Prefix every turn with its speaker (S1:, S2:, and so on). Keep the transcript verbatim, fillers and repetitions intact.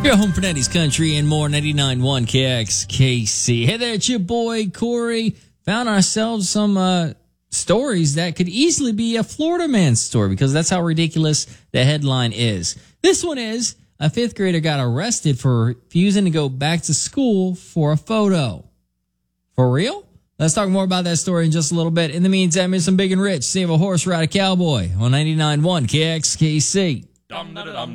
S1: Your home for nineties country and more, ninety-nine point one K X K C. Hey there, it's your boy Corey. Found ourselves some uh, stories that could easily be a Florida man story because that's how ridiculous the headline is. This one is, a fifth grader got arrested for refusing to go back to school for a photo. For real? Let's talk more about that story in just a little bit. In the meantime, here's some Big and Rich. Save a horse, ride a cowboy on ninety-nine point one K X K C. Dum, da, da, dum.